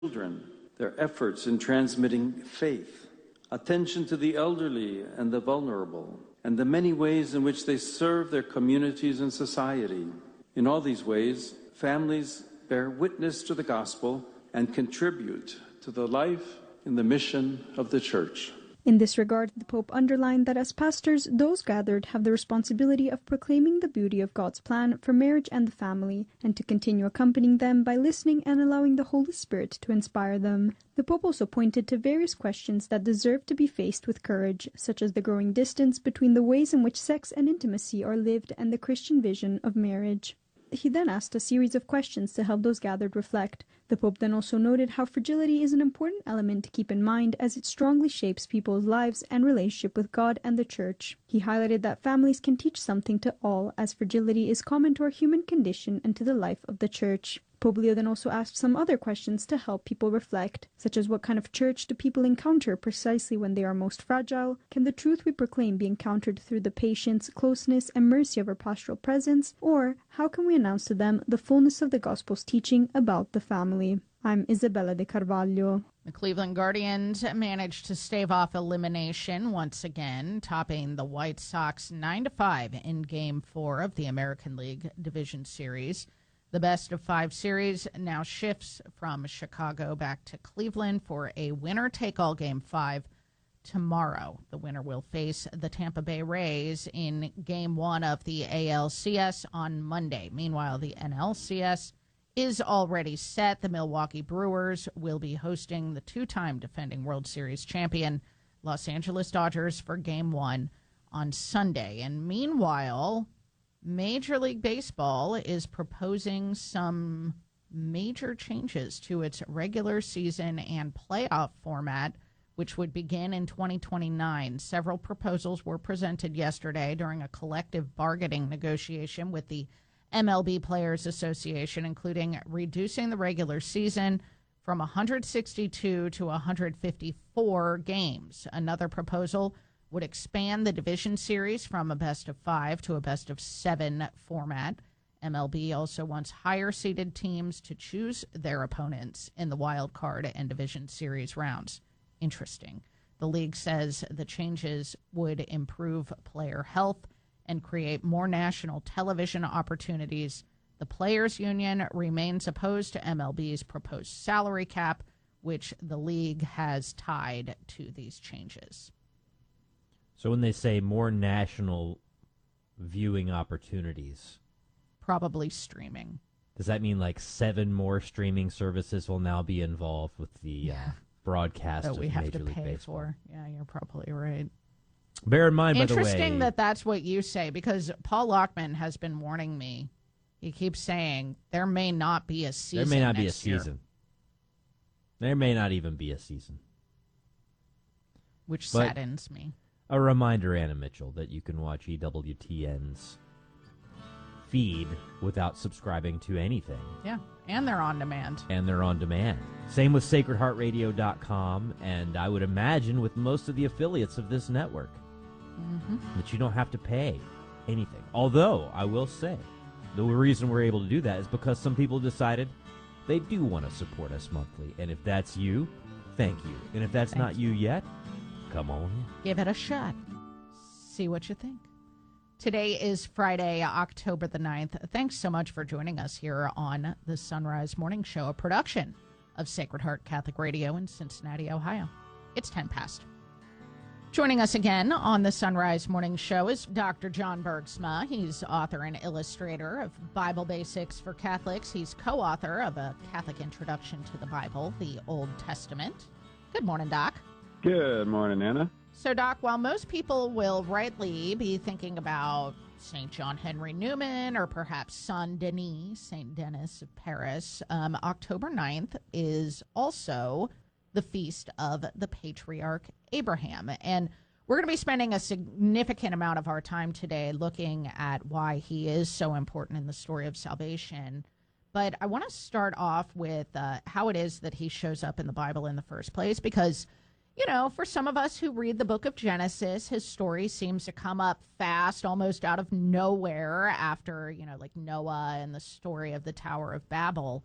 children, their efforts in transmitting faith, attention to the elderly and the vulnerable, and the many ways in which they serve their communities and society. In all these ways, families bear witness to the gospel and contribute to the life and the mission of the Church. In this regard, the Pope underlined that as pastors, those gathered have the responsibility of proclaiming the beauty of God's plan for marriage and the family, and to continue accompanying them by listening and allowing the Holy Spirit to inspire them. The Pope also pointed to various questions that deserve to be faced with courage, such as the growing distance between the ways in which sex and intimacy are lived and the Christian vision of marriage. He then asked a series of questions to help those gathered reflect. The Pope then also noted how fragility is an important element to keep in mind as it strongly shapes people's lives and relationship with God and the Church. He highlighted that families can teach something to all, as fragility is common to our human condition and to the life of the Church. Pope Leo then also asked some other questions to help people reflect, such as what kind of church do people encounter precisely when they are most fragile? Can the truth we proclaim be encountered through the patience, closeness, and mercy of our pastoral presence? Or how can we announce to them the fullness of the Gospel's teaching about the family? I'm Isabella de Carvalho. The Cleveland Guardians managed to stave off elimination once again, topping the White Sox 9-5 in Game 4 of the American League Division Series. The best-of-5 series now shifts from Chicago back to Cleveland for a winner-take-all Game 5 tomorrow. The winner will face the Tampa Bay Rays in Game 1 of the ALCS on Monday. Meanwhile, the NLCS is already set. The Milwaukee Brewers will be hosting the two-time defending World Series champion Los Angeles Dodgers for Game 1 on Sunday. And meanwhile, Major League Baseball is proposing some major changes to its regular season and playoff format, which would begin in 2029. Several proposals were presented yesterday during a collective bargaining negotiation with the MLB Players Association, including reducing the regular season from 162 to 154 games. Another proposal would expand the division series from a best-of-5 to a best-of-7 format. MLB also wants higher-seeded teams to choose their opponents in the wild card and division series rounds. Interesting. The league says the changes would improve player health and create more national television opportunities. The Players Union remains opposed to MLB's proposed salary cap, which the league has tied to these changes. So when they say more national viewing opportunities, probably streaming. Does that mean like 7 more streaming services will now be involved with the broadcast that of we have Major to League pay Baseball? For? Yeah, you're probably right. Bear in mind, by the way, interesting that that's what you say, because Paul Lockman has been warning me. He keeps saying there may not be a season. There may not be a next year. season. There may not even be a season. Which saddens me. A reminder, Anna Mitchell, that you can watch EWTN's feed without subscribing to anything. Yeah, and they're on demand. And they're on demand. Same with sacredheartradio.com, and I would imagine with most of the affiliates of this network, that you don't have to pay anything. Although, I will say, the reason we're able to do that is because some people decided they do want to support us monthly. And if that's you, thank you. And if that's not you yet, come on in. Give it a shot. See what you think. Today is Friday, October the 9th. Thanks so much for joining us here on the Sunrise Morning Show, a production of Sacred Heart Catholic Radio in Cincinnati, Ohio. It's 10 past. Joining us again on the Sunrise Morning Show is Dr. John Bergsma. He's author and illustrator of Bible Basics for Catholics. He's co-author of A Catholic Introduction to the Bible, the Old Testament. Good morning, Doc. Good morning, Anna. So, Doc, while most people will rightly be thinking about St. John Henry Newman or perhaps Saint Denis, St. Denis of Paris, October 9th is also the feast of the patriarch Abraham. And we're going to be spending a significant amount of our time today looking at why he is so important in the story of salvation. But I want to start off with how it is that he shows up in the Bible in the first place, because you know, for some of us who read the book of Genesis, his story seems to come up fast, almost out of nowhere after, you know, like Noah and the story of the Tower of Babel.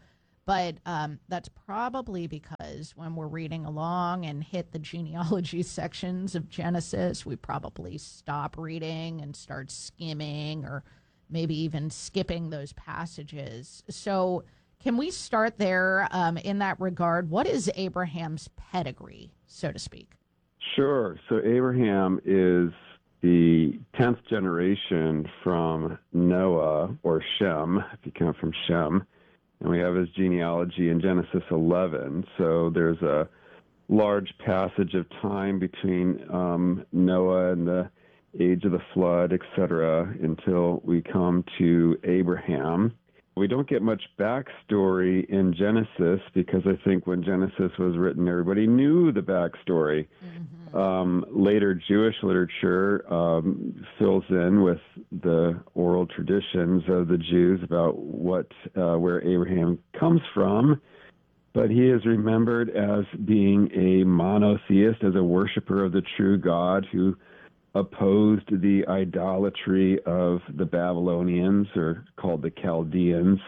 But that's probably because when we're reading along and hit the genealogy sections of Genesis, we probably stop reading and start skimming or maybe even skipping those passages. So can we start there in that regard? What is Abraham's pedigree, so to speak? Sure. So Abraham is the 10th generation from Noah, or Shem, if you count from Shem. And we have his genealogy in Genesis 11. So there's a large passage of time between Noah and the age of the flood, etc., until we come to Abraham. We don't get much backstory in Genesis because I think when Genesis was written, everybody knew the backstory. Later Jewish literature fills in with the oral traditions of the Jews about where Abraham comes from, but he is remembered as being a monotheist, as a worshiper of the true God who opposed the idolatry of the Babylonians, or called the Chaldeans,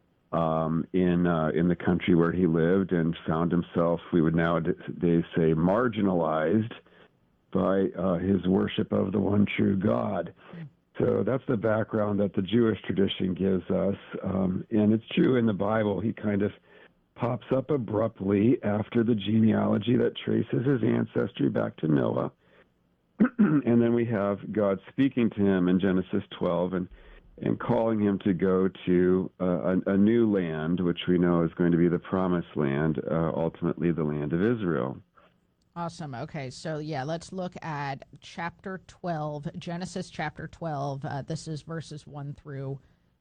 in the country where he lived, and found himself, we would nowadays say, marginalized by his worship of the one true God. So that's the background that the Jewish tradition gives us, and it's true in the Bible. He kind of pops up abruptly after the genealogy that traces his ancestry back to Noah. And then we have God speaking to him in Genesis 12 and calling him to go to a new land, which we know is going to be the promised land, ultimately the land of Israel. Awesome. Okay, so let's look at chapter 12, Genesis chapter 12. This is verses 1 through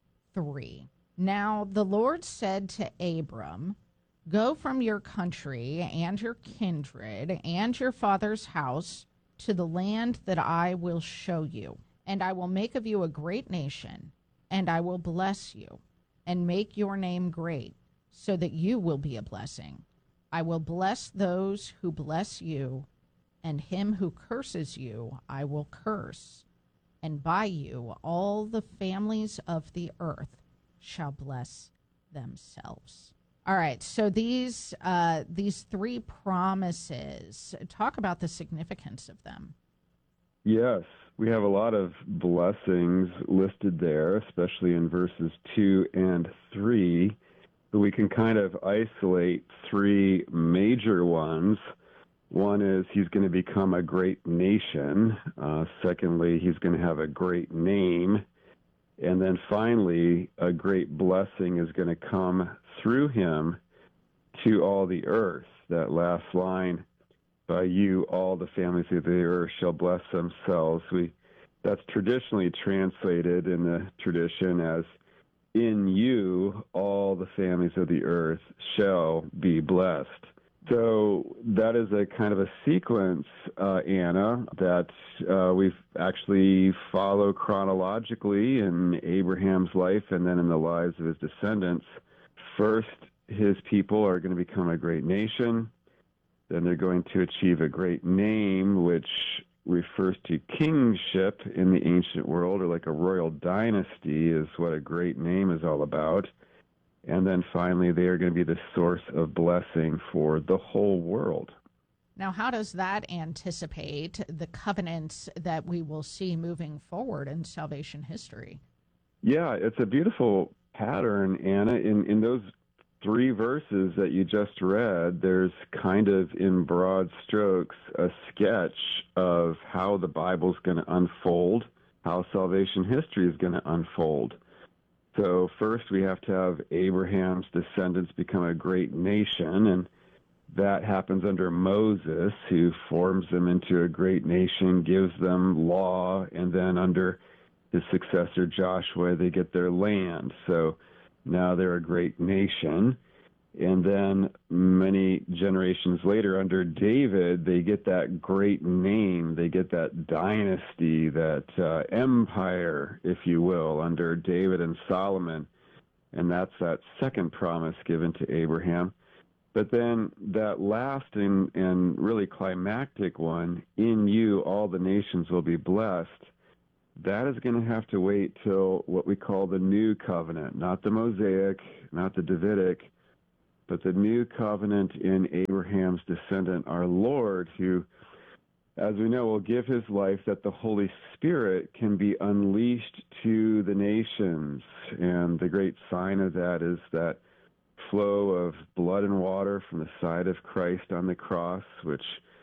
3. Now the Lord said to Abram, "Go from your country and your kindred and your father's house to the land that I will show you, and I will make of you a great nation, and I will bless you, and make your name great, so that you will be a blessing. I will bless those who bless you, and him who curses you I will curse, and by you all the families of the earth shall bless themselves." All right, so these three promises, talk about the significance of them. Yes, we have a lot of blessings listed there, especially in verses 2 and 3. But we can kind of isolate three major ones. One is he's going to become a great nation. Secondly, he's going to have a great name. And then finally, a great blessing is going to come through him to all the earth. That last line, by you, all the families of the earth shall bless themselves. That's traditionally translated in the tradition as, in you, all the families of the earth shall be blessed. So that is a kind of a sequence, Anna, that we actually follow chronologically in Abraham's life and then in the lives of his descendants. First, his people are going to become a great nation. Then they're going to achieve a great name, which refers to kingship in the ancient world, or like a royal dynasty is what a great name is all about. And then finally, they are going to be the source of blessing for the whole world. Now, how does that anticipate the covenants that we will see moving forward in salvation history? Yeah, it's a beautiful pattern, Anna. In those three verses that you just read, there's kind of, in broad strokes, a sketch of how the Bible's going to unfold, how salvation history is going to unfold. So first we have to have Abraham's descendants become a great nation, and that happens under Moses, who forms them into a great nation, gives them law, and then under his successor Joshua, they get their land. So now they're a great nation. And then many generations later, under David, they get that great name. They get that dynasty, that empire, if you will, under David and Solomon. And that's that second promise given to Abraham. But then that last and really climactic one, in you all the nations will be blessed, that is going to have to wait till what we call the New Covenant, not the Mosaic, not the Davidic, but the new covenant in Abraham's descendant, our Lord, who, as we know, will give his life that the Holy Spirit can be unleashed to the nations. And the great sign of that is that flow of blood and water from the side of Christ on the cross, which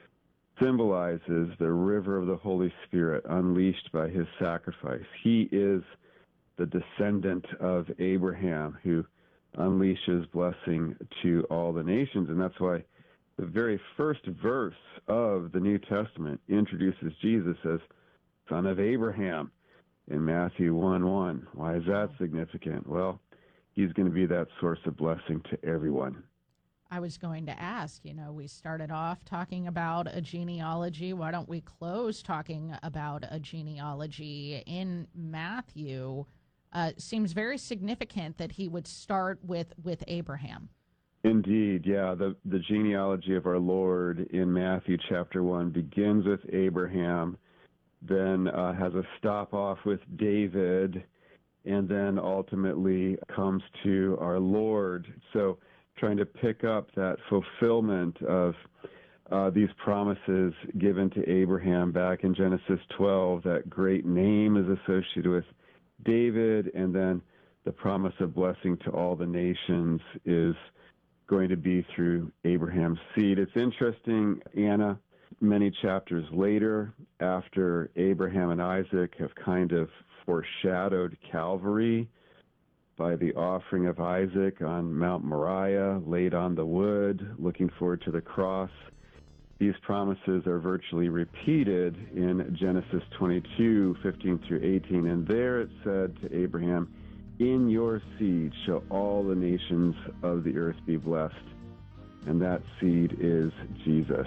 symbolizes the river of the Holy Spirit unleashed by his sacrifice. He is the descendant of Abraham who unleashes blessing to all the nations. And that's why the very first verse of the New Testament introduces Jesus as son of Abraham in Matthew 1:1. Why is that significant? Well, he's going to be that source of blessing to everyone. I was going to ask, we started off talking about a genealogy. Why don't we close talking about a genealogy in Matthew? Seems very significant that he would start with Abraham. Indeed, yeah. The genealogy of our Lord in Matthew chapter 1 begins with Abraham, then has a stop off with David, and then ultimately comes to our Lord. So trying to pick up that fulfillment of these promises given to Abraham back in Genesis 12. That great name is associated with David, and then the promise of blessing to all the nations is going to be through Abraham's seed. It's interesting, Anna, many chapters later, after Abraham and Isaac have kind of foreshadowed Calvary by the offering of Isaac on Mount Moriah, laid on the wood, looking forward to the cross. These promises are virtually repeated in Genesis 22:15 through 18. And there it said to Abraham, "In your seed shall all the nations of the earth be blessed." And that seed is Jesus.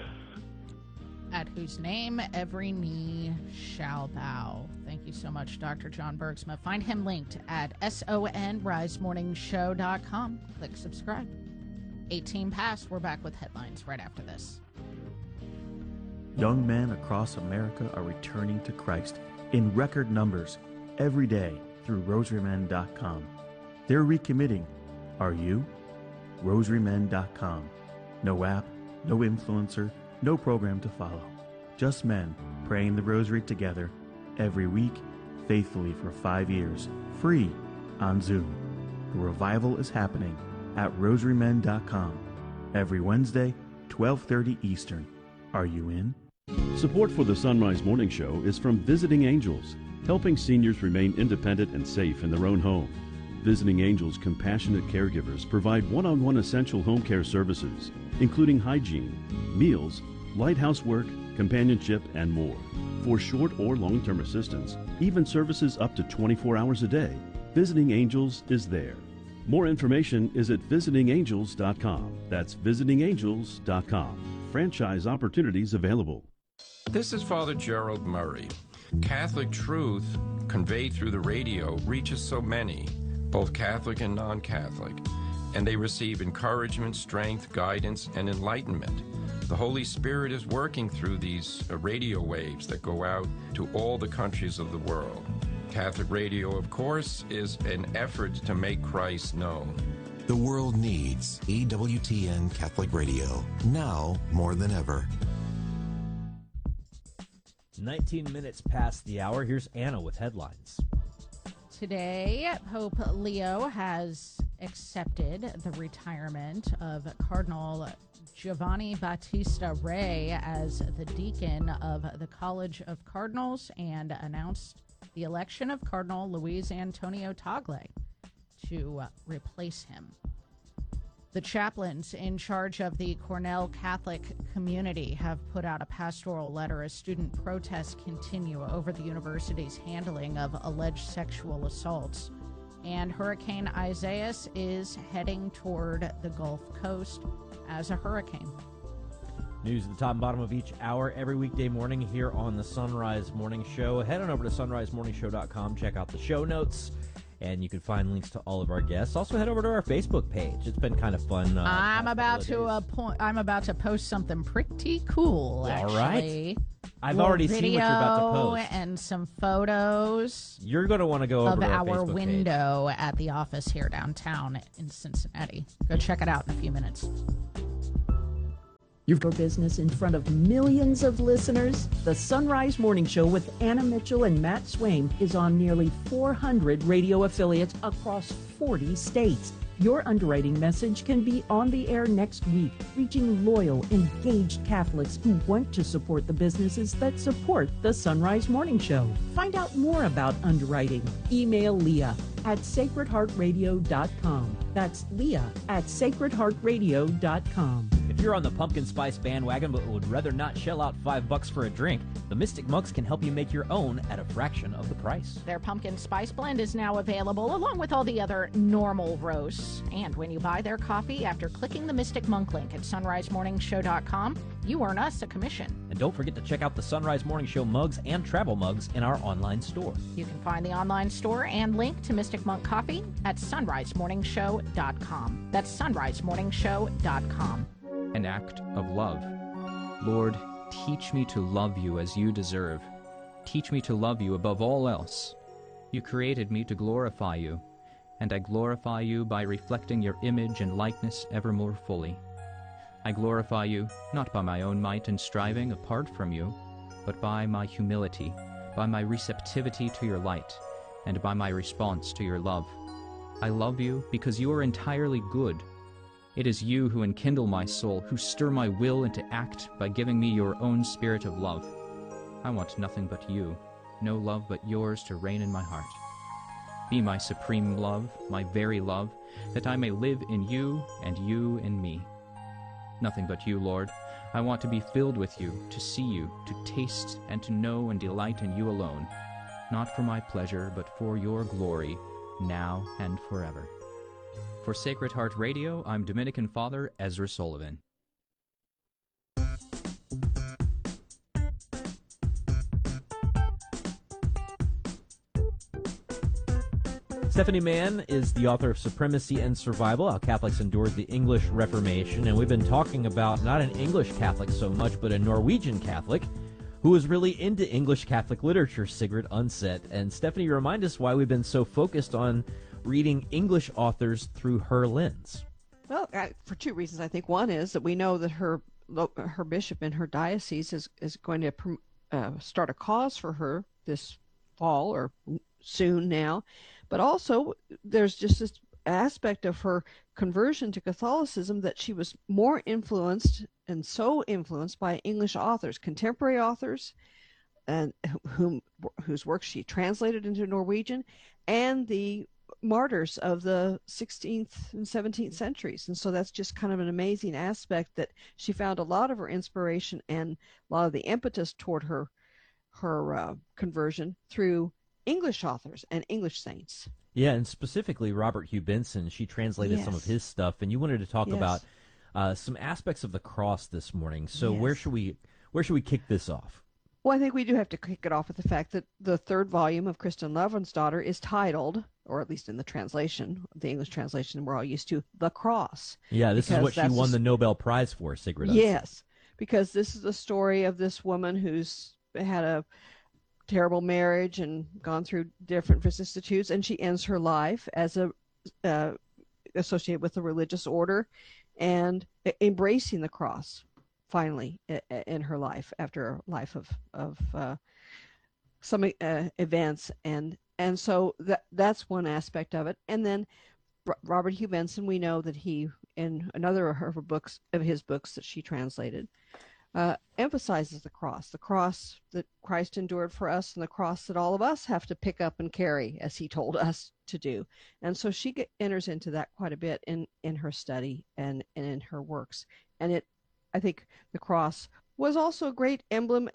At whose name every knee shall bow. Thank you so much, Dr. John Bergsma. Find him linked at sonrisemorningshow.com. Click subscribe. 18 past. We're back with headlines right after this. Young men across America are returning to Christ in record numbers every day through rosarymen.com. They're recommitting. Are you? rosarymen.com. No app, no influencer, no program to follow. Just men praying the rosary together every week, faithfully for 5 years, free on Zoom. The revival is happening at rosarymen.com every Wednesday, 12:30 Eastern. Are you in? Support for the Sunrise Morning Show is from Visiting Angels, helping seniors remain independent and safe in their own home. Visiting Angels compassionate caregivers provide one-on-one essential home care services, including hygiene, meals, light housework, companionship, and more. For short or long-term assistance, even services up to 24 hours a day, Visiting Angels is there. More information is at visitingangels.com. That's visitingangels.com. Franchise opportunities available. This is Father Gerald Murray. Catholic truth conveyed through the radio reaches so many, both Catholic and non-Catholic, and they receive encouragement, strength, guidance, and enlightenment. The Holy Spirit is working through these radio waves that go out to all the countries of the world. Catholic radio, of course, is an effort to make Christ known. The world needs EWTN Catholic Radio, now more than ever. 19 minutes past the hour. Here's Anna with headlines. Today, Pope Leo has accepted the retirement of Cardinal Giovanni Battista Re as the deacon of the College of Cardinals and announced the election of Cardinal Luis Antonio Tagle to replace him. The chaplains in charge of the Cornell Catholic community have put out a pastoral letter as student protests continue over the university's handling of alleged sexual assaults. And Hurricane Isaias is heading toward the Gulf Coast as a hurricane. News at the top and bottom of each hour every weekday morning here on the Sunrise Morning Show. Head on over to sunrisemorningshow.com. Check out the show notes, and you can find links to all of our guests. Also, head over to our Facebook page. It's been kind of fun. I'm about to post something pretty cool. All actually. right. I've already seen what you're about to post. And some photos. You're going to want to go over of to our Facebook window at the office here downtown in Cincinnati. Go check it out in a few minutes. Your business in front of millions of listeners? The Sunrise Morning Show with Anna Mitchell and Matt Swain is on nearly 400 radio affiliates across 40 states. Your underwriting message can be on the air next week, reaching loyal, engaged Catholics who want to support the businesses that support the Sunrise Morning Show. Find out more about underwriting. Email Leah at sacredheartradio.com. That's Leah at sacredheartradio.com. If you're on the pumpkin spice bandwagon but would rather not shell out $5 for a drink, the Mystic Monks can help you make your own at a fraction of the price. Their pumpkin spice blend is now available along with all the other normal roasts. And when you buy their coffee after clicking the Mystic Monk link at sunrisemorningshow.com, you earn us a commission. And don't forget to check out the Sunrise Morning Show mugs and travel mugs in our online store. You can find the online store and link to Mystic Monk Coffee at sunrisemorningshow.com. That's sunrisemorningshow.com. An act of love. Lord, teach me to love you as you deserve. Teach me to love you above all else. You created me to glorify you, and I glorify you by reflecting your image and likeness ever more fully. I glorify you not by my own might and striving apart from you, but by my humility, by my receptivity to your light, and by my response to your love. I love you because you are entirely good. It is you who enkindle my soul, who stir my will into act by giving me your own spirit of love. I want nothing but you, no love but yours to reign in my heart. Be my supreme love, my very love, that I may live in you and you in me. Nothing but you, Lord. I want to be filled with you, to see you, to taste and to know and delight in you alone, not for my pleasure, but for your glory, now and forever. For Sacred Heart Radio, I'm Dominican Father Ezra Sullivan. Stephanie Mann is the author of Supremacy and Survival, How Catholics Endured the English Reformation, and we've been talking about not an English Catholic so much, but a Norwegian Catholic who was really into English Catholic literature, Sigrid Undset. And Stephanie, remind us why we've been so focused on reading English authors through her lens. Well, for two reasons. I think one is that we know that her bishop in her diocese is going to start a cause for her this fall or soon now. But also, there's just this aspect of her conversion to Catholicism that she was more influenced and so influenced by English authors, contemporary authors, and whose work she translated into Norwegian, and the martyrs of the 16th and 17th centuries. And so that's just kind of an amazing aspect that she found a lot of her inspiration and a lot of the impetus toward her conversion through English authors and English saints. Yeah, and specifically Robert Hugh Benson. She translated some of his stuff, and you wanted to talk about some aspects of the cross this morning. So where should we kick this off? Well, I think we do have to kick it off with the fact that the third volume of Kristin Lavransdatter is titled, or at least in the translation, the English translation we're all used to, The Cross. Yeah, this is what she won the Nobel Prize for, Sigrid. Yes, because this is the story of this woman who's had a terrible marriage and gone through different vicissitudes, and she ends her life as associated with the religious order and embracing the cross finally in her life after a life of some events, and so that's one aspect of it. And then Robert Hugh Benson, we know that he, in another of his books that she translated, emphasizes the cross that Christ endured for us, and the cross that all of us have to pick up and carry, as he told us to do. And so she enters into that quite a bit in her study and in her works. And I think the cross was also a great emblem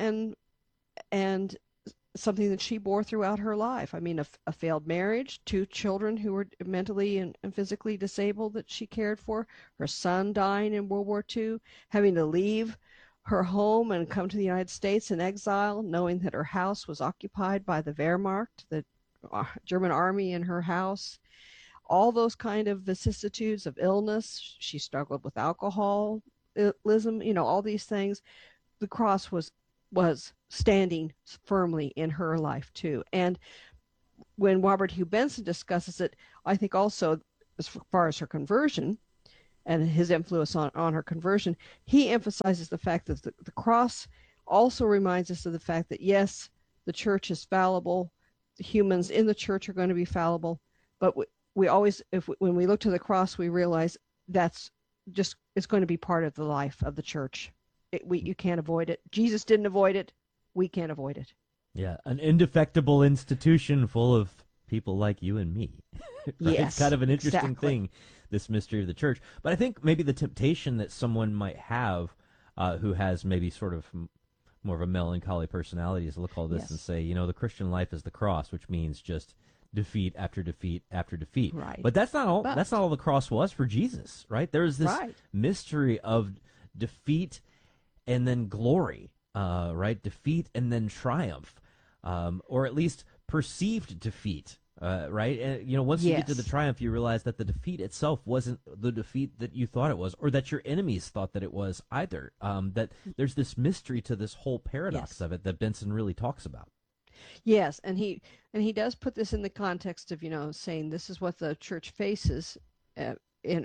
and something that she bore throughout her life. I mean, a failed marriage, 2 children who were mentally and physically disabled that she cared for, her son dying in World War II, having to leave her home and come to the United States in exile, knowing that her house was occupied by the Wehrmacht, the German army in her house. All those kind of vicissitudes of illness. She struggled with alcoholism, all these things. The cross was was standing firmly in her life too. And when Robert Hugh Benson discusses it, I think also as far as her conversion and his influence on her conversion, he emphasizes the fact that the cross also reminds us of the fact that, yes, the church is fallible. The humans in the church are going to be fallible. But we always, when we look to the cross, we realize it's going to be part of the life of the church. You can't avoid it. Jesus didn't avoid it. We can't avoid it. Yeah, an indefectible institution full of people like you and me. Right? Yes, it's kind of an interesting exactly. thing, this mystery of the church. But I think maybe the temptation that someone might have who has maybe sort of more of a melancholy personality is look all this and say, the Christian life is the cross, which means just defeat after defeat after defeat. Right. But that's not all. That's not all the cross was for Jesus, right? There's this mystery of defeat and then glory, right? Defeat and then triumph, or at least perceived defeat, right? And once you get to the triumph, you realize that the defeat itself wasn't the defeat that you thought it was, or that your enemies thought that it was either. That there's this mystery to this whole paradox of it that Benson really talks about. Yes, and he does put this in the context of saying this is what the church faces, and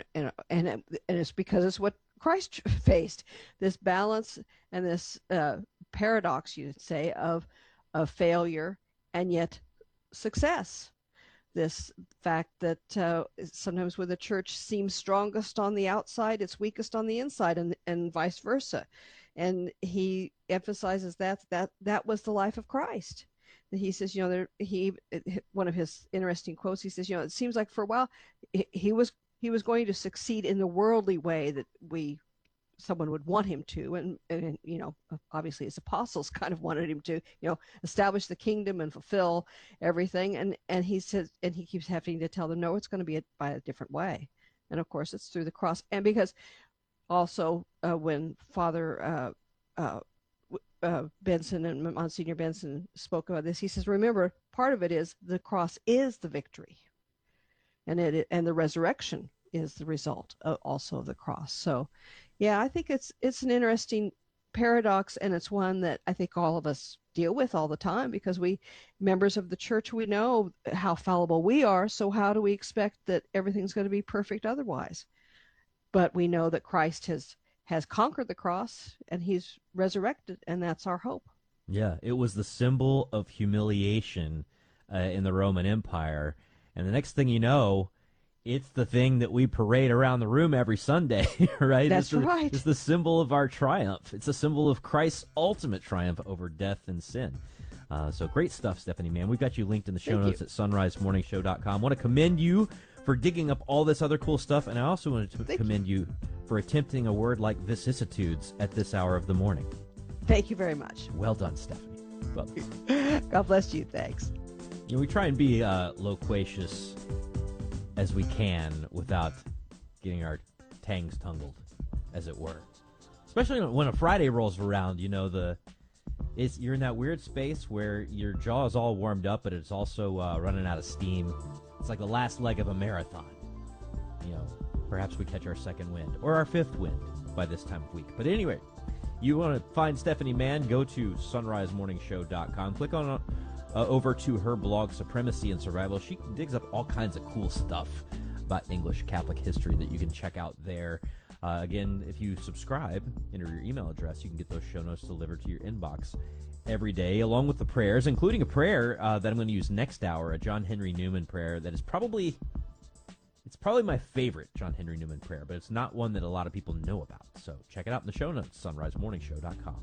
it's because it's what Christ faced, this balance and this paradox, you'd say, of failure and yet success. This fact that sometimes when the church seems strongest on the outside, it's weakest on the inside, and vice versa. And he emphasizes that was the life of Christ. He says, one of his interesting quotes, he says, it seems like for a while he was going to succeed in the worldly way that someone would want him to, and obviously his apostles kind of wanted him to, establish the kingdom and fulfill everything, and he says, and he keeps having to tell them, no, it's going to be by a different way, and of course it's through the cross. And because also when Father Benson and Monsignor Benson spoke about this, he says, remember, part of it is the cross is the victory, and the resurrection is the result also of the cross. So yeah, I think it's an interesting paradox, and it's one that I think all of us deal with all the time, because we, members of the church, we know how fallible we are, so how do we expect that everything's going to be perfect otherwise? But we know that Christ has conquered the cross, and he's resurrected, and that's our hope. Yeah, it was the symbol of humiliation in the Roman Empire, and the next thing you know, it's the thing that we parade around the room every Sunday, right? That's right. It's the symbol of our triumph. It's a symbol of Christ's ultimate triumph over death and sin. So great stuff, Stephanie, man. We've got you linked in the show notes at sunrisemorningshow.com. I want to commend you for digging up all this other cool stuff, and I also wanted to commend you for attempting a word like vicissitudes at this hour of the morning. Thank you very much. Well done, Stephanie. Well, God bless you. Thanks. We try and be loquacious as we can without getting our tangs tangled, as it were. Especially when a Friday rolls around, you're in that weird space where your jaw is all warmed up, but it's also running out of steam. It's like the last leg of a marathon. Perhaps we catch our second wind or our fifth wind by this time of week. But anyway, you want to find Stephanie Mann, go to sunrisemorningshow.com. Click on over to her blog, Supremacy and Survival. She digs up all kinds of cool stuff about English Catholic history that you can check out there. Again, if you subscribe, enter your email address, you can get those show notes delivered to your inbox every day, along with the prayers, including a prayer that I'm going to use next hour, a John Henry Newman prayer that is probably my favorite John Henry Newman prayer, but it's not one that a lot of people know about. So check it out in the show notes, sunrisemorningshow.com.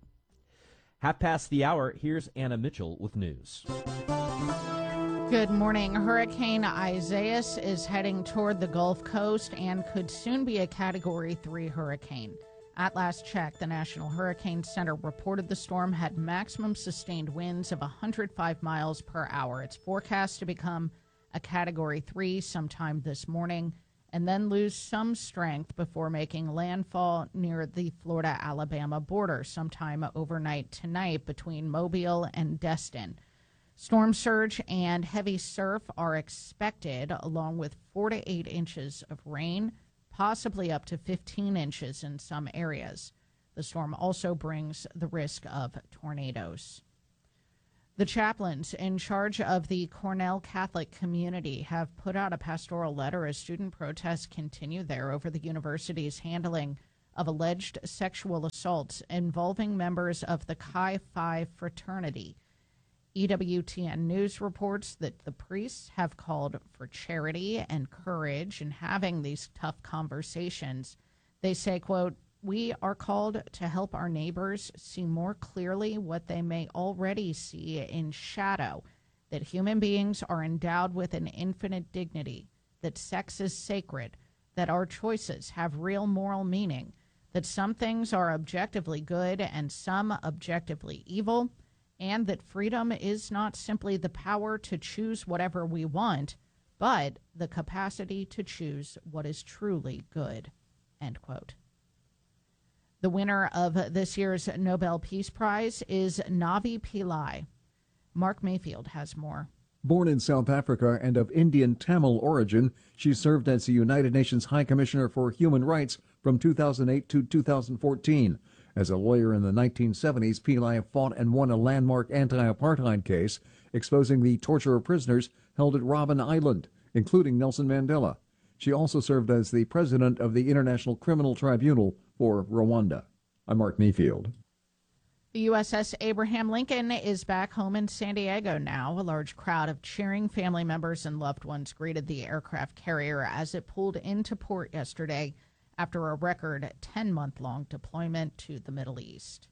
5:30, here's Anna Mitchell with news. Good morning. Hurricane Isaias is heading toward the Gulf Coast and could soon be a Category 3 hurricane. At last check, the National Hurricane Center reported the storm had maximum sustained winds of 105 miles per hour. It's forecast to become a Category 3 sometime this morning and then lose some strength before making landfall near the Florida-Alabama border sometime overnight tonight between Mobile and Destin. Storm surge and heavy surf are expected, along with 4 to 8 inches of rain, possibly up to 15 inches in some areas. The storm also brings the risk of tornadoes. The chaplains in charge of the Cornell Catholic community have put out a pastoral letter as student protests continue there over the university's handling of alleged sexual assaults involving members of the Chi Phi fraternity. EWTN News reports that the priests have called for charity and courage in having these tough conversations. They say, quote, "We are called to help our neighbors see more clearly what they may already see in shadow, that human beings are endowed with an infinite dignity, that sex is sacred, that our choices have real moral meaning, that some things are objectively good and some objectively evil, and that freedom is not simply the power to choose whatever we want, but the capacity to choose what is truly good," end quote. The winner of this year's Nobel Peace Prize is Navi Pillai. Mark Mayfield has more. Born in South Africa and of Indian Tamil origin, she served as the United Nations High Commissioner for Human Rights from 2008 to 2014. As a lawyer in the 1970s, Pillai fought and won a landmark anti-apartheid case exposing the torture of prisoners held at Robben Island, including Nelson Mandela. She also served as the president of the International Criminal Tribunal for Rwanda. I'm Mark Mayfield. The USS Abraham Lincoln is back home in San Diego now. A large crowd of cheering family members and loved ones greeted the aircraft carrier as it pulled into port yesterday after a record 10-month-long deployment to the Middle East.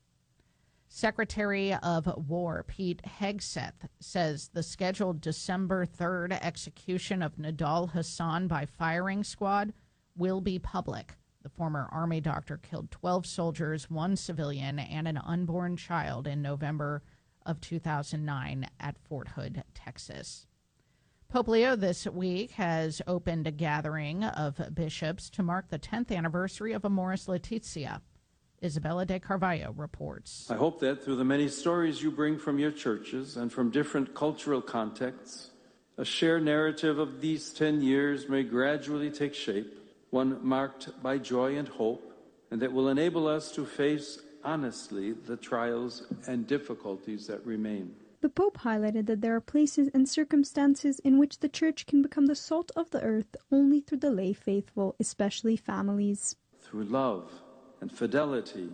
Secretary of War Pete Hegseth says the scheduled December 3rd execution of Nidal Hasan by firing squad will be public. The former Army doctor killed 12 soldiers, 1 civilian, and an unborn child in November of 2009 at Fort Hood, Texas. Pope Leo this week has opened a gathering of bishops to mark the 10th anniversary of Amoris Laetitia. Isabella de Carvalho reports. I hope that through the many stories you bring from your churches and from different cultural contexts, a shared narrative of these 10 years may gradually take shape, one marked by joy and hope, and that will enable us to face honestly the trials and difficulties that remain. The Pope highlighted that there are places and circumstances in which the Church can become the salt of the earth only through the lay faithful, especially families. Through love and fidelity,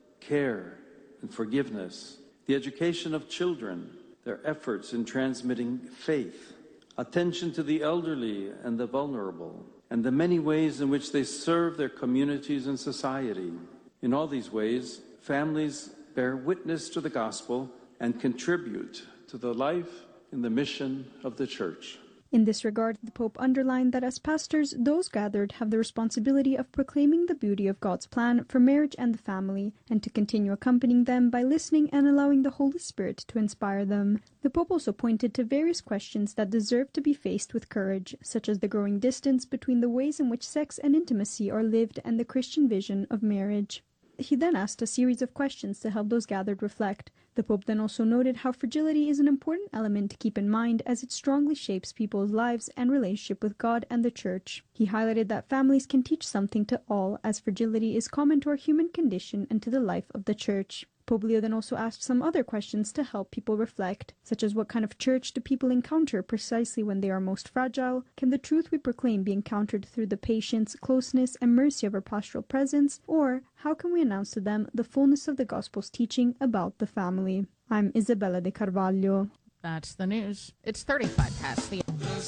care and forgiveness, the education of children, their efforts in transmitting faith, attention to the elderly and the vulnerable, and the many ways in which they serve their communities and society. In all these ways, families bear witness to the gospel and contribute to the life and the mission of the Church. In this regard, the Pope underlined that as pastors, those gathered have the responsibility of proclaiming the beauty of God's plan for marriage and the family, and to continue accompanying them by listening and allowing the Holy Spirit to inspire them. The Pope also pointed to various questions that deserve to be faced with courage, such as the growing distance between the ways in which sex and intimacy are lived and the Christian vision of marriage. He then asked a series of questions to help those gathered reflect. The Pope then also noted how fragility is an important element to keep in mind as it strongly shapes people's lives and relationship with God and the Church. He highlighted that families can teach something to all, as fragility is common to our human condition and to the life of the Church. Pope Leo then also asked some other questions to help people reflect, such as what kind of church do people encounter precisely when they are most fragile? Can the truth we proclaim be encountered through the patience, closeness, and mercy of our pastoral presence? Or how can we announce to them the fullness of the Gospel's teaching about the family? I'm Isabella de Carvalho. That's the news. It's 35 past the...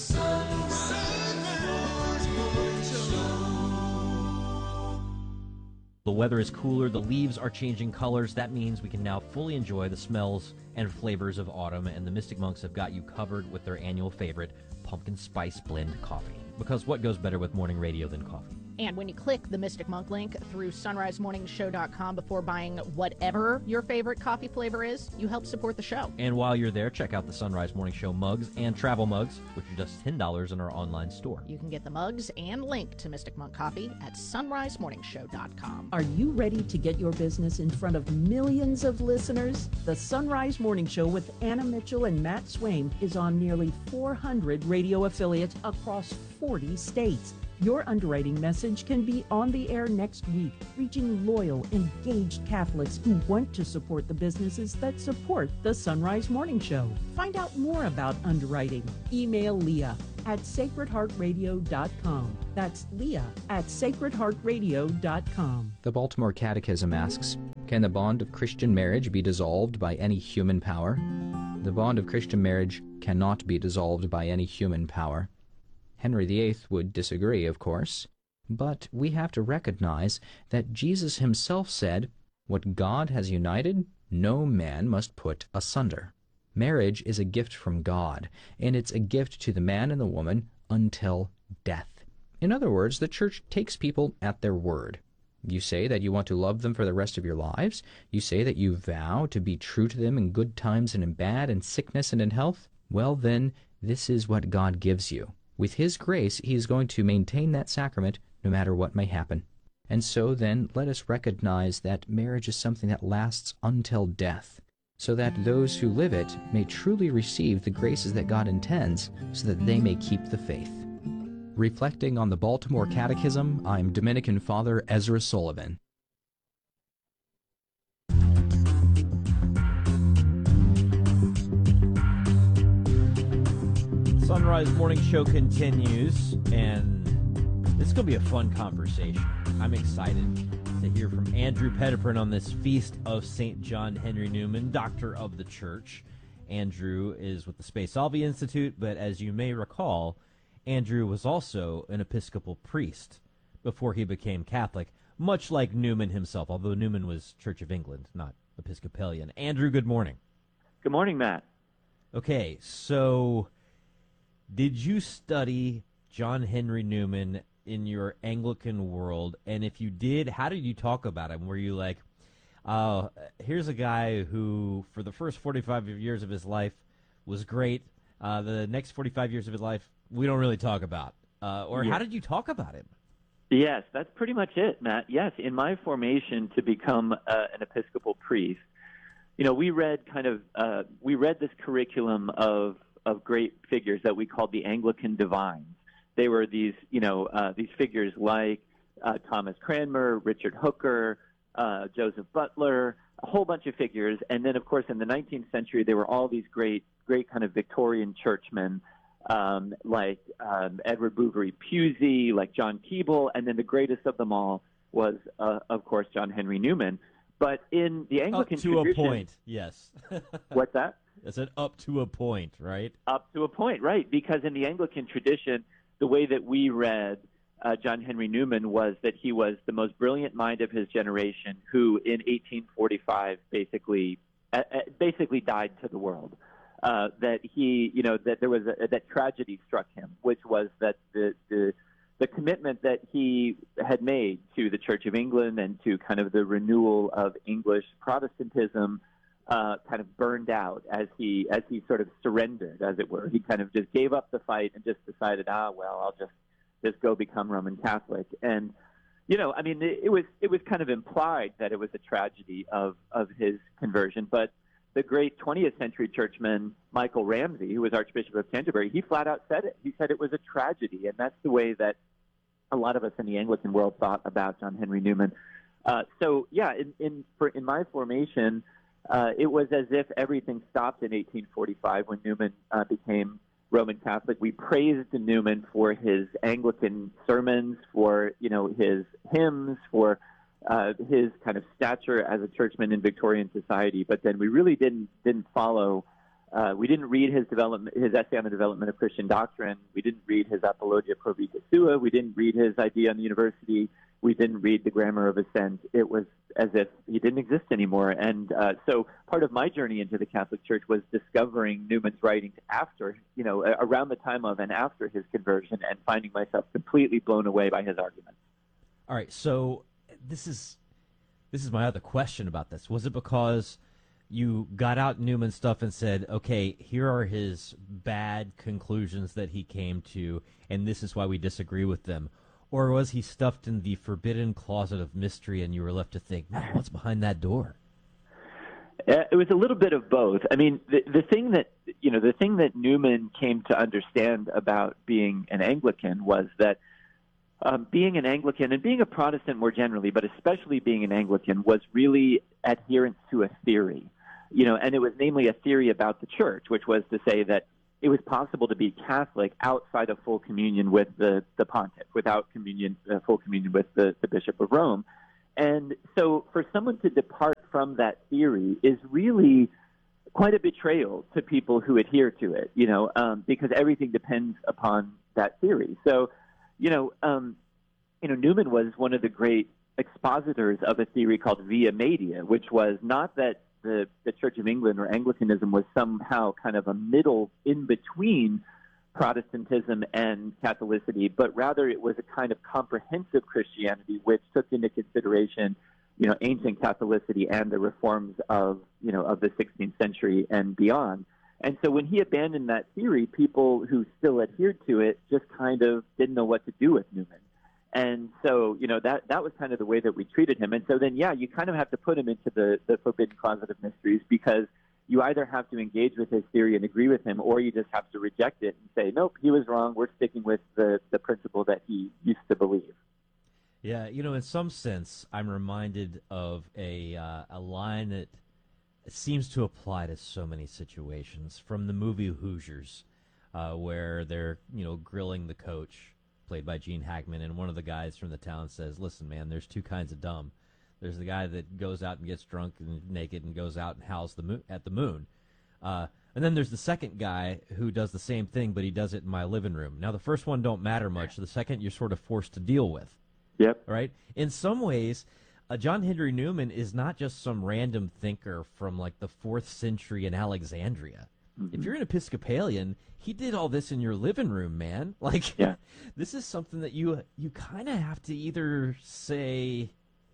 The weather is cooler, the leaves are changing colors. That means we can now fully enjoy the smells and flavors of autumn, and the Mystic Monks have got you covered with their annual favorite, pumpkin spice blend coffee. Because what goes better with morning radio than coffee? And when you click the Mystic Monk link through sunrisemorningshow.com before buying whatever your favorite coffee flavor is, you help support the show. And while you're there, check out the Sunrise Morning Show mugs and travel mugs, which are just $10 in our online store. You can get the mugs and link to Mystic Monk Coffee at sunrisemorningshow.com. Are you ready to get your business in front of millions of listeners? The Sunrise Morning Show with Anna Mitchell and Matt Swaim is on nearly 400 radio affiliates across 40 states. Your underwriting message can be on the air next week, reaching loyal, engaged Catholics who want to support the businesses that support the Sunrise Morning Show. Find out more about underwriting. Email Leah at sacredheartradio.com. That's Leah at sacredheartradio.com. The Baltimore Catechism asks, can the bond of Christian marriage be dissolved by any human power? The bond of Christian marriage cannot be dissolved by any human power. Henry VIII would disagree, of course, but we have to recognize that Jesus himself said, what God has united, no man must put asunder. Marriage is a gift from God, and it's a gift to the man and the woman until death. In other words, the Church takes people at their word. You say that you want to love them for the rest of your lives. You say that you vow to be true to them in good times and in bad, in sickness and in health. Well, then, this is what God gives you. With His grace, He is going to maintain that sacrament no matter what may happen. And so then, let us recognize that marriage is something that lasts until death, so that those who live it may truly receive the graces that God intends, so that they may keep the faith. Reflecting on the Baltimore Catechism, I'm Dominican Father Ezra Sullivan. Sunrise Morning Show continues, and this is going to be a fun conversation. I'm excited to hear from Andrew Petiprin on this feast of St. John Henry Newman, Doctor of the Church. Andrew is with the Spe Salvi Institute, but as you may recall, Andrew was also an Episcopal priest before he became Catholic, much like Newman himself, although Newman was Church of England, not Episcopalian. Andrew, good morning. Good morning, Matt. Okay, so did you study John Henry Newman in your Anglican world? And if you did, how did you talk about him? Were you like, here's a guy who, for the first 45 years of his life, was great. The next 45 years of his life, we don't really talk about. Or how did you talk about him? Yes, that's pretty much it, Matt. Yes, in my formation to become an Episcopal priest, we read this curriculum of great figures that we called the Anglican divines. They were these figures like Thomas Cranmer, Richard Hooker, Joseph Butler, a whole bunch of figures. And then, of course, in the 19th century, there were all these great kind of Victorian churchmen like Edward Bouverie Pusey, like John Keble, and then the greatest of them all was, of course, John Henry Newman. But in the Anglican tradition... Up to a point, yes. What's that? It's an up to a point, right? Up to a point, right. Because in the Anglican tradition, the way that we read John Henry Newman was that he was the most brilliant mind of his generation who, in 1845, basically died to the world. That there was that tragedy struck him, which was that the commitment that he had made to the Church of England and to kind of the renewal of English Protestantism kind of burned out as he sort of surrendered, as it were. He kind of just gave up the fight and just decided, I'll just go become Roman Catholic. And it was kind of implied that it was a tragedy of his conversion, but the great 20th century churchman Michael Ramsey, who was Archbishop of Canterbury, he flat out said it. He said it was a tragedy, and that's the way that a lot of us in the Anglican world thought about John Henry Newman. In my formation, it was as if everything stopped in 1845 when Newman became Roman Catholic. We praised Newman for his Anglican sermons, for his hymns, for his kind of stature as a churchman in Victorian society. But then we really didn't follow. We didn't read his essay on the development of Christian doctrine. We didn't read his Apologia Pro Vita Sua. We didn't read his idea on the university. We didn't read the Grammar of Assent. It was as if he didn't exist anymore. And so part of my journey into the Catholic Church was discovering Newman's writings after, around the time of and after his conversion, and finding myself completely blown away by his arguments. All right, so this is my other question about this. Was it because you got out Newman's stuff and said, okay, here are his bad conclusions that he came to, and this is why we disagree with them? Or was he stuffed in the forbidden closet of mystery and you were left to think, man, what's behind that door? It was a little bit of both. I mean, the thing that Newman came to understand about being an Anglican was that being an Anglican and being a Protestant more generally, but especially being an Anglican, was really adherence to a theory, and it was namely a theory about the church, which was to say that it was possible to be Catholic outside of full communion with the pontiff, without full communion with the Bishop of Rome. And so for someone to depart from that theory is really quite a betrayal to people who adhere to it, because everything depends upon that theory. So, Newman was one of the great expositors of a theory called Via Media, which was not that the Church of England or Anglicanism was somehow kind of a middle in between Protestantism and Catholicity, but rather it was a kind of comprehensive Christianity which took into consideration, ancient Catholicity and the reforms of the 16th century and beyond. And so when he abandoned that theory, people who still adhered to it just kind of didn't know what to do with Newman. And so, that was kind of the way that we treated him. And so then, you kind of have to put him into the forbidden closet of mysteries, because you either have to engage with his theory and agree with him, or you just have to reject it and say, nope, he was wrong. We're sticking with the principle that he used to believe. Yeah, in some sense, I'm reminded of a line that seems to apply to so many situations from the movie Hoosiers, where they're, grilling the coach, played by Gene Hackman, and one of the guys from the town says, listen, man, there's two kinds of dumb. There's the guy that goes out and gets drunk and naked and goes out and howls at the moon. And then there's the second guy who does the same thing, but he does it in my living room. Now, the first one don't matter much. The second you're sort of forced to deal with. Yep. Right? In some ways, John Henry Newman is not just some random thinker from, like, the 4th century in Alexandria. Mm-hmm. If you're an Episcopalian, he did all this in your living room, man. Like, this is something that you kind of have to either say,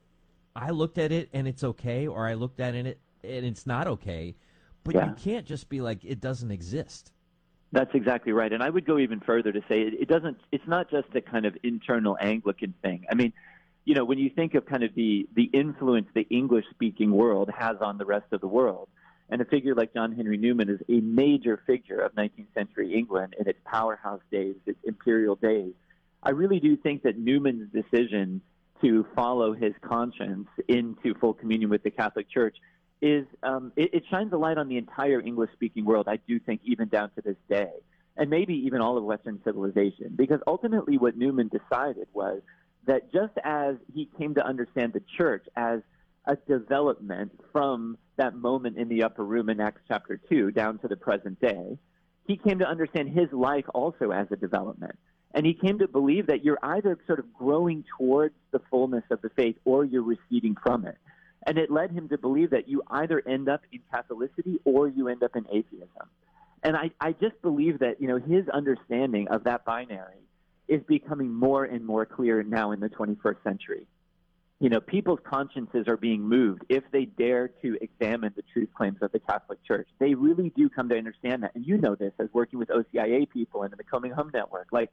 I looked at it and it's okay, or I looked at it and it's not okay. But you can't just be like, it doesn't exist. That's exactly right. And I would go even further to say it's not just a kind of internal Anglican thing. I mean, when you think of kind of the influence the English-speaking world has on the rest of the world, and a figure like John Henry Newman is a major figure of 19th century England in its powerhouse days, its imperial days, I really do think that Newman's decision to follow his conscience into full communion with the Catholic Church is it shines a light on the entire English-speaking world, I do think, even down to this day, and maybe even all of Western civilization, because ultimately what Newman decided was that just as he came to understand the Church as a development from that moment in the upper room in Acts chapter 2 down to the present day, he came to understand his life also as a development. And he came to believe that you're either sort of growing towards the fullness of the faith or you're receding from it. And it led him to believe that you either end up in Catholicity or you end up in atheism. And I just believe that, his understanding of that binary is becoming more and more clear now in the 21st century. People's consciences are being moved if they dare to examine the truth claims of the Catholic Church. They really do come to understand that. And you know this as working with OCIA people and in the Coming Home Network. Like,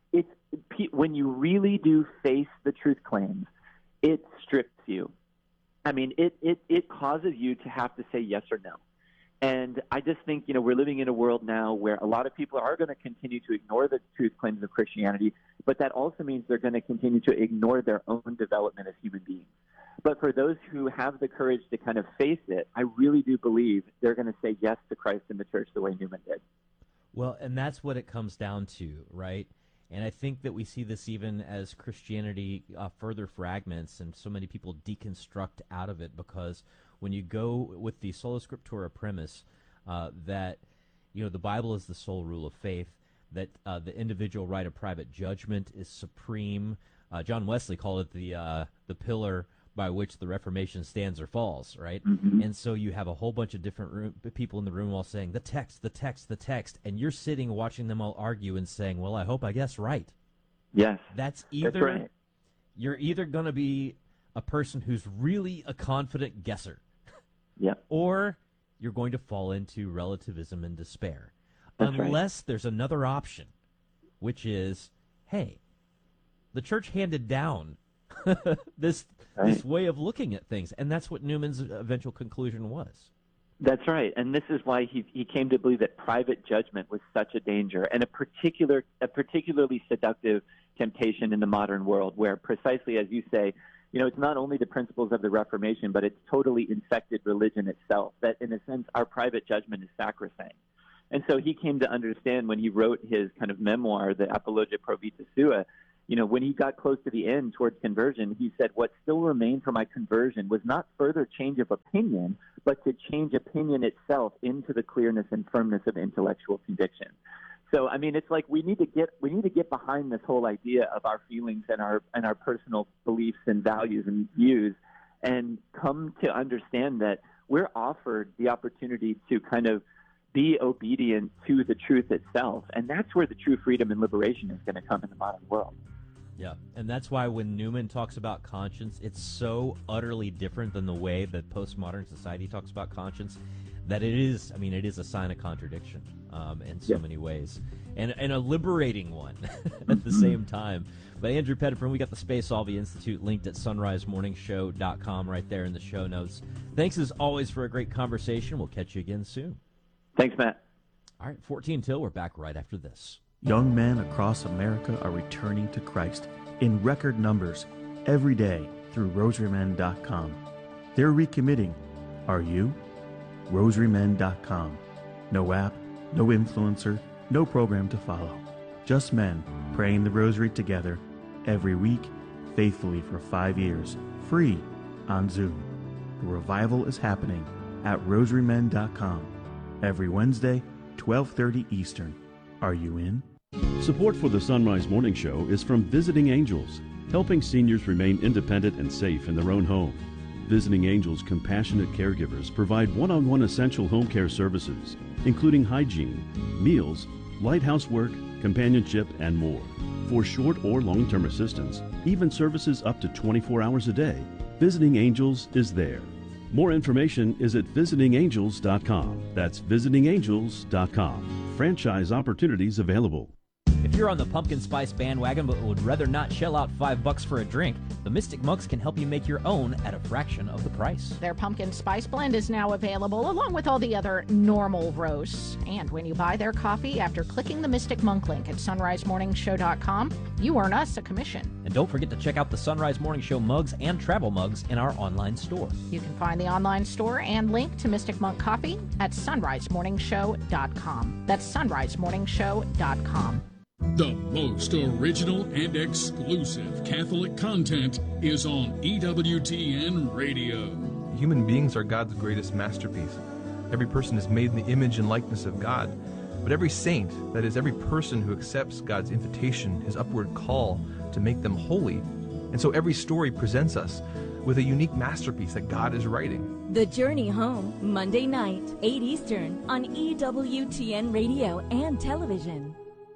when you really do face the truth claims, it strips you. I mean, it causes you to have to say yes or no. And I just think, we're living in a world now where a lot of people are going to continue to ignore the truth claims of Christianity, but that also means they're going to continue to ignore their own development as human beings. But for those who have the courage to kind of face it, I really do believe they're going to say yes to Christ and the Church the way Newman did. Well, and that's what it comes down to, right? And I think that we see this even as Christianity further fragments and so many people deconstruct out of it, because when you go with the sola scriptura premise that, the Bible is the sole rule of faith, that the individual right of private judgment is supreme. John Wesley called it the pillar by which the Reformation stands or falls, right? Mm-hmm. And so you have a whole bunch of different people in the room all saying, the text, the text, the text, and you're sitting watching them all argue and saying, well, I guess right. Yes. That's right. You're either going to be a person who's really a confident guesser, or you're going to fall into relativism and despair. Unless there's another option, which is, hey, the Church handed down this way of looking at things, and that's what Newman's eventual conclusion was. That's right, and this is why he came to believe that private judgment was such a danger and a particularly seductive temptation in the modern world, where precisely as you say, it's not only the principles of the Reformation, but it's totally infected religion itself, that in a sense our private judgment is sacrosanct. And so he came to understand when he wrote his kind of memoir, the Apologia Pro Vita Sua, when he got close to the end towards conversion, he said, what still remained for my conversion was not further change of opinion, but to change opinion itself into the clearness and firmness of intellectual conviction. So, I mean, it's like we need to get behind this whole idea of our feelings and our personal beliefs and values and views, and come to understand that we're offered the opportunity to kind of be obedient to the truth itself. And that's where the true freedom and liberation is going to come in the modern world. Yeah, and that's why when Newman talks about conscience, it's so utterly different than the way that postmodern society talks about conscience that it is a sign of contradiction in so many ways, and a liberating one at the same time. But Andrew Pettiford, we got the Spaceology Institute linked at sunrisemorningshow.com right there in the show notes. Thanks as always for a great conversation. We'll catch you again soon. Thanks, Matt. All right, 14 till. We're back right after this. Young men across America are returning to Christ in record numbers every day through rosarymen.com. They're recommitting. Are you? rosarymen.com. No app, no influencer, no program to follow. Just men praying the rosary together every week, faithfully for 5 years, free on Zoom. The revival is happening at rosarymen.com every Wednesday, 12:30 Eastern. Are you in? Support for the Sunrise Morning Show is from Visiting Angels, helping seniors remain independent and safe in their own home. Visiting Angels compassionate caregivers provide one-on-one essential home care services, including hygiene, meals, light housework, companionship, and more. For short or long-term assistance, even services up to 24 hours a day, Visiting Angels is there. More information is at visitingangels.com. That's visitingangels.com. Franchise opportunities available. If you're on the pumpkin spice bandwagon but would rather not shell out $5 for a drink, the Mystic Monks can help you make your own at a fraction of the price. Their pumpkin spice blend is now available along with all the other normal roasts. And when you buy their coffee after clicking the Mystic Monk link at sunrisemorningshow.com, you earn us a commission. And don't forget to check out the Sunrise Morning Show mugs and travel mugs in our online store. You can find the online store and link to Mystic Monk Coffee at sunrisemorningshow.com. That's sunrisemorningshow.com. The most original and exclusive Catholic content is on EWTN Radio. Human beings are God's greatest masterpiece. Every person is made in the image and likeness of God. But every saint, that is, every person who accepts God's invitation, his upward call to make them holy. And so every story presents us with a unique masterpiece that God is writing. The Journey Home, Monday night, 8 Eastern, on EWTN Radio and television.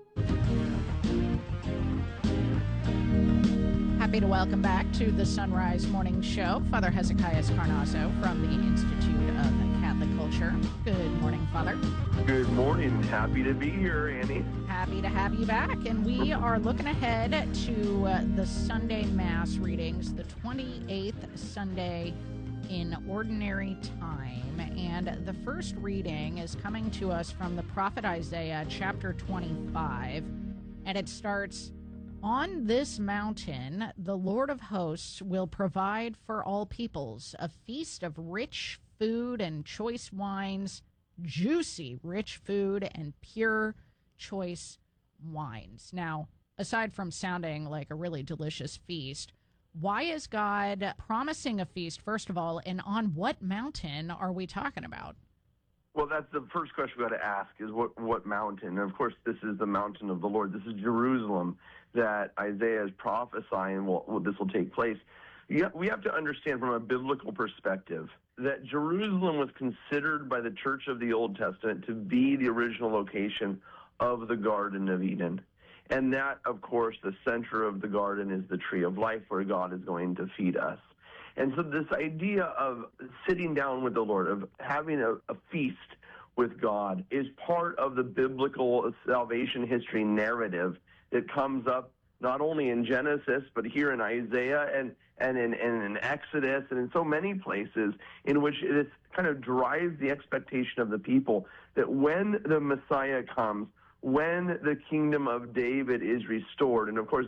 Happy to welcome back to the Sunrise Morning Show Father Hezekiah Carnazzo from the Institute of Catholic Culture. Good morning, Father. Good morning. Happy to be here, Annie. Happy to have you back. And we are looking ahead to the Sunday Mass readings, the 28th Sunday in Ordinary Time. And the first reading is coming to us from the prophet Isaiah, chapter 25. And it starts, "On this mountain, the Lord of hosts will provide for all peoples a feast of rich food and choice wines, juicy, rich food and pure, choice wines." Now, aside from sounding like a really delicious feast, why is God promising a feast, first of all, and on what mountain are we talking about? Well, that's the first question we got to ask is what mountain? And, of course, this is the mountain of the Lord. This is Jerusalem that Isaiah is prophesying this will take place. We have to understand from a biblical perspective that Jerusalem was considered by the Church of the Old Testament to be the original location of the Garden of Eden. And that, of course, the center of the garden is the tree of life where God is going to feed us. And so this idea of sitting down with the Lord, of having a feast with God, is part of the biblical salvation history narrative that comes up not only in Genesis, but here in Isaiah and in Exodus and in so many places in which it kind of drives the expectation of the people that when the Messiah comes, when the kingdom of David is restored, and of course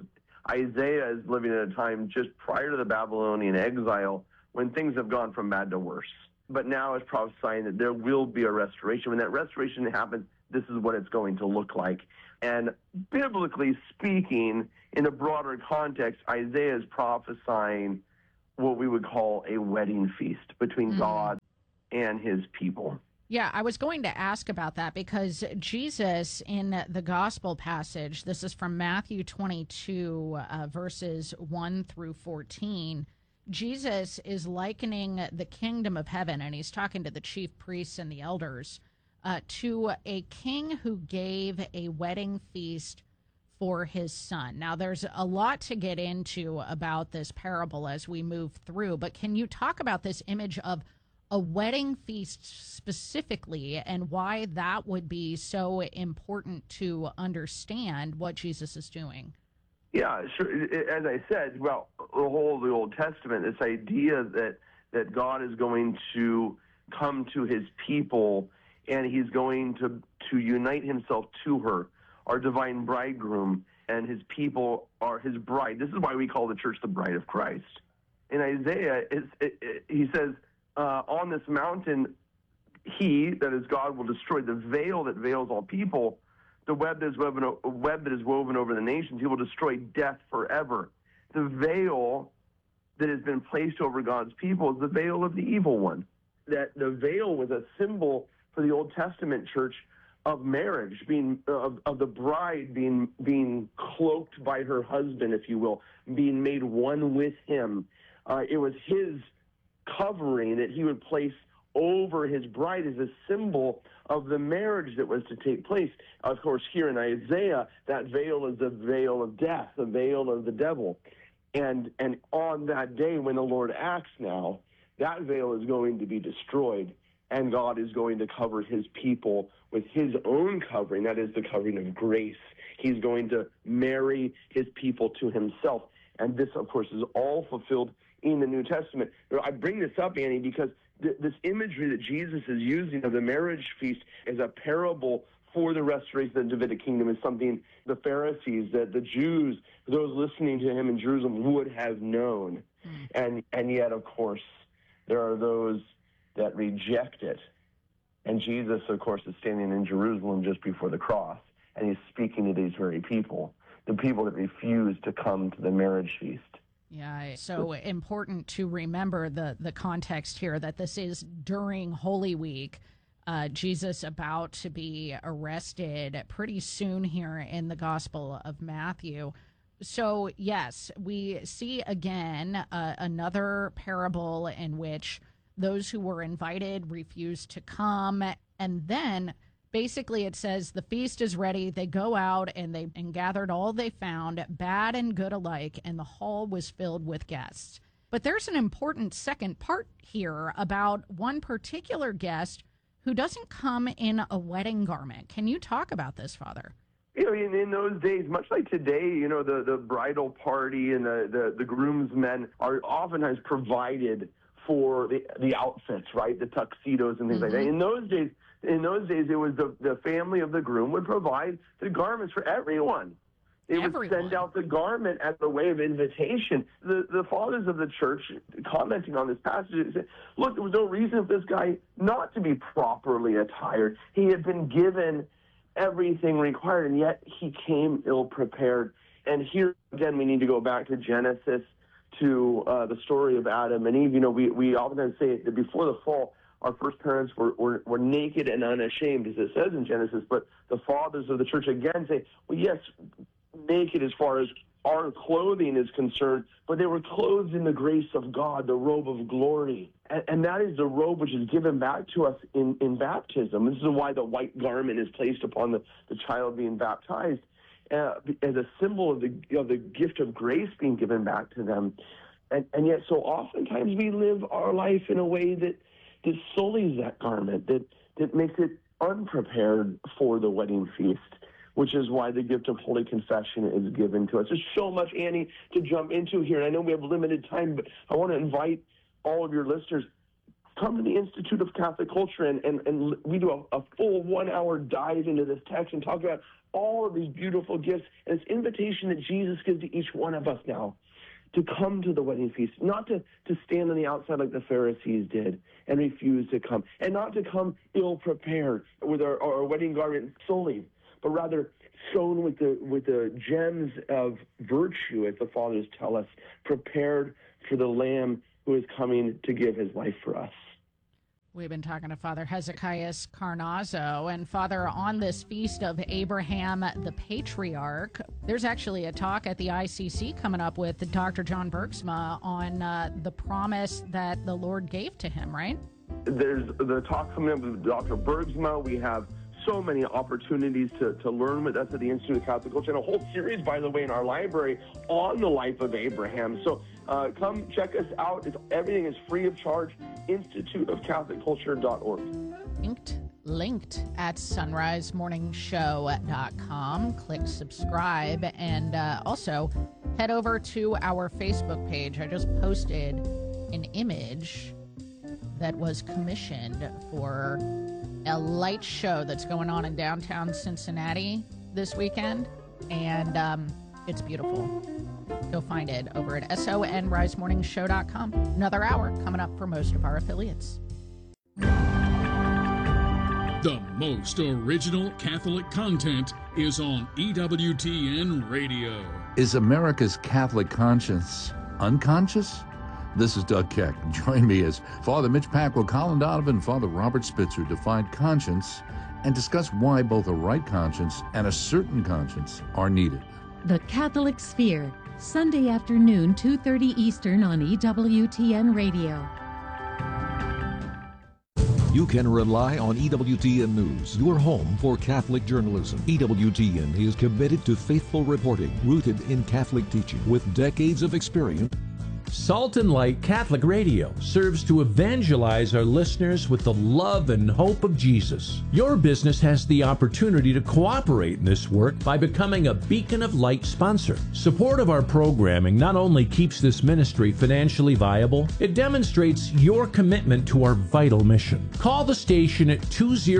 Isaiah is living at a time just prior to the Babylonian exile when things have gone from bad to worse. But now is prophesying that there will be a restoration. When that restoration happens, this is what it's going to look like. And biblically speaking, in a broader context, Isaiah is prophesying what we would call a wedding feast between God and his people. Yeah, I was going to ask about that because Jesus in the gospel passage, this is from Matthew 22, verses 1 through 14, Jesus is likening the kingdom of heaven, and he's talking to the chief priests and the elders, to a king who gave a wedding feast for his son. Now, there's a lot to get into about this parable as we move through, but can you talk about this image of a wedding feast specifically and why that would be so important to understand what Jesus is doing? Yeah, sure. As I said, well, the whole of the Old Testament, this idea that God is going to come to his people and he's going to unite himself to her, our divine bridegroom, and his people are his bride. This is why we call the church the bride of Christ. In Isaiah, he says, on this mountain, he, that is God, will destroy the veil that veils all people, the web that is woven over the nations. He will destroy death forever. The veil that has been placed over God's people is the veil of the evil one. That the veil was a symbol for the Old Testament church of marriage, of the bride being cloaked by her husband, if you will, being made one with him. It was his covering that he would place over his bride as a symbol of the marriage that was to take place. Of course, here in Isaiah, that veil is the veil of death, the veil of the devil. And on that day when the Lord acts now, that veil is going to be destroyed, and God is going to cover his people with his own covering. That is the covering of grace. He's going to marry his people to himself. And this, of course, is all fulfilled in the New Testament. I bring this up, Annie, because this imagery that Jesus is using of the marriage feast as a parable for the restoration of the Davidic kingdom is something the Pharisees, the Jews, those listening to him in Jerusalem would have known. And yet, of course, there are those that reject it. And Jesus, of course, is standing in Jerusalem just before the cross, and he's speaking to these very people, the people that refuse to come to the marriage feast. Yeah, it's so important to remember the context here that this is during Holy Week. Jesus about to be arrested pretty soon here in the Gospel of Matthew. So, yes, we see again another parable in which those who were invited refused to come. And then basically it says the feast is ready. They go out and gathered all they found, bad and good alike, and the hall was filled with guests. But there's an important second part here about one particular guest who doesn't come in a wedding garment. Can you talk about this, Father? You know, in those days, much like today, you know, the bridal party and the groomsmen are oftentimes provided for the outfits, right? The tuxedos and things like that. In those days, it was the family of the groom would provide the garments for everyone. They would send out the garment as a way of invitation. The fathers of the church, commenting on this passage, said, look, there was no reason for this guy not to be properly attired. He had been given everything required, and yet he came ill-prepared. And here, again, we need to go back to Genesis, to the story of Adam and Eve. You know, we often say that before the fall, our first parents were naked and unashamed, as it says in Genesis, but the fathers of the church again say, well, yes, naked as far as our clothing is concerned, but they were clothed in the grace of God, the robe of glory. And that is the robe which is given back to us in baptism. This is why the white garment is placed upon the child being baptized, as a symbol of the gift of grace being given back to them. And yet so oftentimes we live our life in a way that sullies that garment, that makes it unprepared for the wedding feast, which is why the gift of Holy Confession is given to us. There's so much, Annie, to jump into here. And I know we have limited time, but I want to invite all of your listeners, come to the Institute of Catholic Culture, and we do a full 1 hour dive into this text and talk about all of these beautiful gifts and this invitation that Jesus gives to each one of us now to come to the wedding feast, not to stand on the outside like the Pharisees did and refuse to come, and not to come ill-prepared with our wedding garment sullied, but rather shown with the gems of virtue, as the Fathers tell us, prepared for the Lamb who is coming to give his life for us. We've been talking to Father Hezekiah Carnazzo. And Father, on this feast of Abraham the Patriarch, there's actually a talk at the ICC coming up with Dr. John Bergsma on the promise that the Lord gave to him, right? There's the talk coming up with Dr. Bergsma. We have so many opportunities to learn with us at the Institute of Catholic Culture, and a whole series, by the way, in our library on the life of Abraham. So come check us out. Everything is free of charge. instituteofcatholicculture.org. Linked at sunrisemorningshow.com. Click subscribe, and also head over to our Facebook page. I just posted an image that was commissioned for a light show that's going on in downtown Cincinnati this weekend, and it's beautiful. Go find it over at sonrisemorningshow.com. Another hour coming up for most of our affiliates. The most original Catholic content is on EWTN Radio. Is America's Catholic conscience unconscious? This is Doug Keck. Join me as Father Mitch Pacwa, Colin Donovan, and Father Robert Spitzer define conscience and discuss why both a right conscience and a certain conscience are needed. The Catholic Sphere, Sunday afternoon, 2:30 Eastern on EWTN Radio. You can rely on EWTN News, your home for Catholic journalism. EWTN is committed to faithful reporting, rooted in Catholic teaching, with decades of experience. Salt and Light Catholic Radio serves to evangelize our listeners with the love and hope of Jesus. Your business has the opportunity to cooperate in this work by becoming a Beacon of Light sponsor. Support of our programming not only keeps this ministry financially viable, it demonstrates your commitment to our vital mission. Call the station at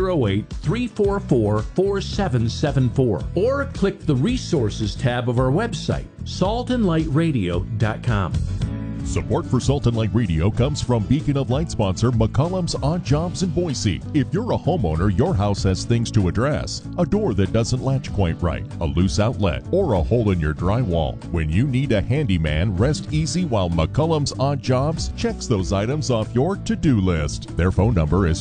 208-344-4774 or click the Resources tab of our website, saltandlightradio.com. Support for Salt and Light Radio comes from Beacon of Light sponsor McCullum's Odd Jobs in Boise. If you're a homeowner, your house has things to address. A door that doesn't latch quite right, a loose outlet, or a hole in your drywall. When you need a handyman, rest easy while McCullum's Odd Jobs checks those items off your to-do list. Their phone number is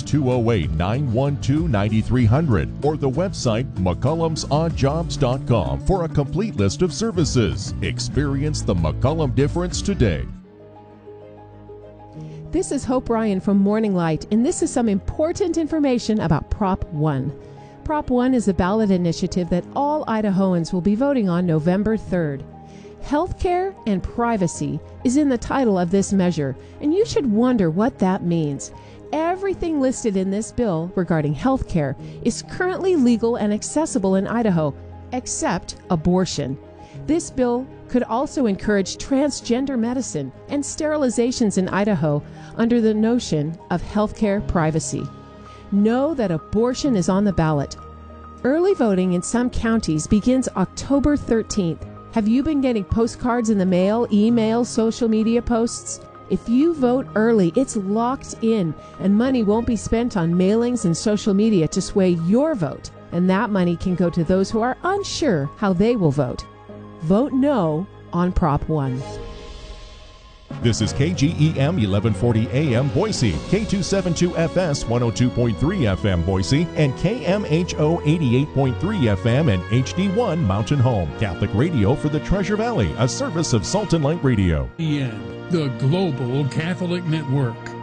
208-912-9300 or the website McCullum'sOddJobs.com for a complete list of services. Experience the McCullum difference today. This is Hope Ryan from Morning Light, and this is some important information about Prop 1. Prop 1 is a ballot initiative that all Idahoans will be voting on November 3rd. Healthcare and privacy is in the title of this measure, and you should wonder what that means. Everything listed in this bill regarding healthcare is currently legal and accessible in Idaho, except abortion. This bill could also encourage transgender medicine and sterilizations in Idaho under the notion of healthcare privacy. Know that abortion is on the ballot. Early voting in some counties begins October 13th. Have you been getting postcards in the mail, email, social media posts? If you vote early, it's locked in, and money won't be spent on mailings and social media to sway your vote. And that money can go to those who are unsure how they will vote. Vote no on Prop 1. This is KGEM 1140 AM Boise, K272FS 102.3 FM Boise, and KMHO 88.3 FM and HD1 Mountain Home. Catholic radio for the Treasure Valley, a service of Salt and Light Radio. The Global Catholic Network.